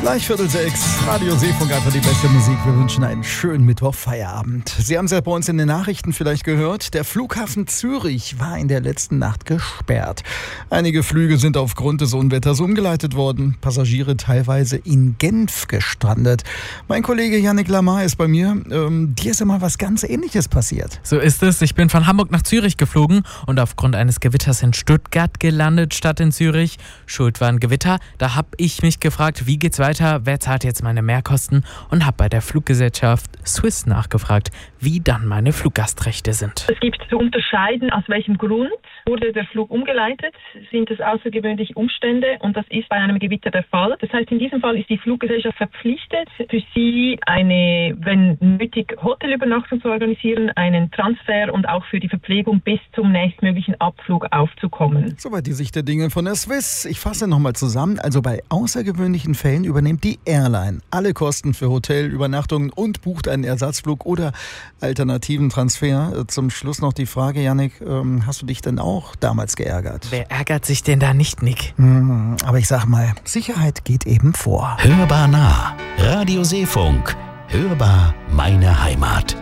Gleich 5:45, Radio Seefunk, einfach die beste Musik. Wir wünschen einen schönen Mittwoch-Feierabend. Sie haben es ja bei uns in den Nachrichten vielleicht gehört. Der Flughafen Zürich war in der letzten Nacht gesperrt. Einige Flüge sind aufgrund des Unwetters umgeleitet worden. Passagiere teilweise in Genf gestrandet. Mein Kollege Yannick Lamar ist bei mir. Dir ist ja mal was ganz Ähnliches passiert. So ist es. Ich bin von Hamburg nach Zürich geflogen und aufgrund eines Gewitters in Stuttgart gelandet, statt in Zürich. Schuld war ein Gewitter. Da habe ich mich gefragt, wie geht's weiter? Wer zahlt jetzt meine Mehrkosten? Und habe bei der Fluggesellschaft Swiss nachgefragt, wie dann meine Fluggastrechte sind. Es gibt zu unterscheiden, aus welchem Grund wurde der Flug umgeleitet. Sind es außergewöhnliche Umstände? Und das ist bei einem Gewitter der Fall. Das heißt, in diesem Fall ist die Fluggesellschaft verpflichtet, für Sie eine, wenn nötig, Hotelübernachtung zu organisieren, einen Transfer und auch für die Verpflegung bis zum nächstmöglichen Abflug aufzukommen. Soweit die Sicht der Dinge von der Swiss. Ich fasse nochmal zusammen. Also bei außergewöhnlichen Fällen übernimmt die Airline alle Kosten für Hotel, Übernachtungen und bucht einen Ersatzflug oder alternativen Transfer. Zum Schluss noch die Frage, Yannick, hast du dich denn auch damals geärgert? Wer ärgert sich denn da nicht, Nick? Aber ich sag mal, Sicherheit geht eben vor. Hörbar nah. Radio Seefunk. Hörbar meine Heimat.